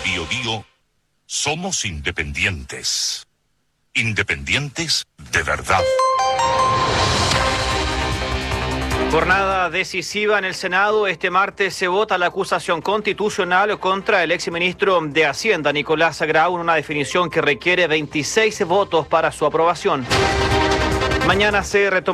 Biobío somos independientes. Independientes de verdad. Jornada decisiva en el Senado. Este martes se vota la acusación constitucional contra el exministro de Hacienda, Nicolás Grau, en una definición que requiere 26 votos para su aprobación. Mañana se retoma